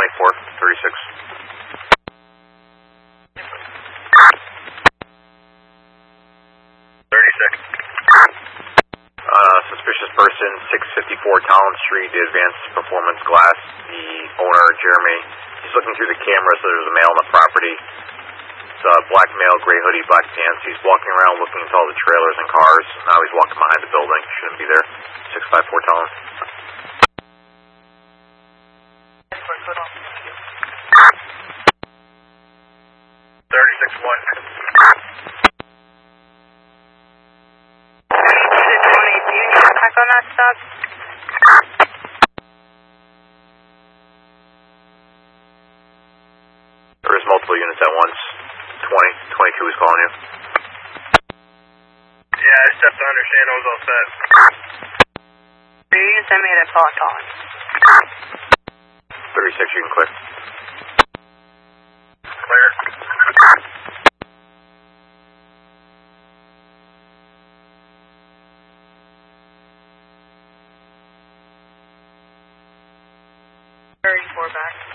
24, 36. Suspicious person, 654 Collins Street, the Advanced Performance Glass. The owner, Jeremy, he's looking through the camera, so there's a male on the property. It's a black male, gray hoodie, black pants. He's walking around looking into all the trailers and cars. Now he's walking behind the building. Shouldn't be there. 654 Collins. 36-1. Back on that stop. There is multiple units at once. 22 is calling you. Yeah, I stepped to understand I was all set. You can send me the call calling. 36, you can clear. Clear. Four back.